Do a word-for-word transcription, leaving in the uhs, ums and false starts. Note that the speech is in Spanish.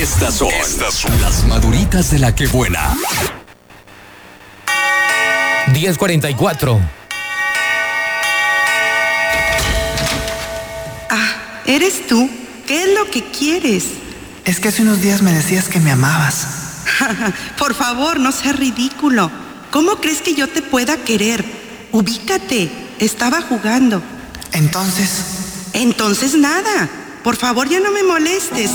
Estas son, Estas son las maduritas de la que buena. diez cuarenta y cuatro. Ah, ¿eres tú? ¿Qué es lo que quieres? Es que hace unos días me decías que me amabas. Por favor, no seas ridículo. ¿Cómo crees que yo te pueda querer? Ubícate, estaba jugando. Entonces... Entonces nada. Por favor, ya no me molestes.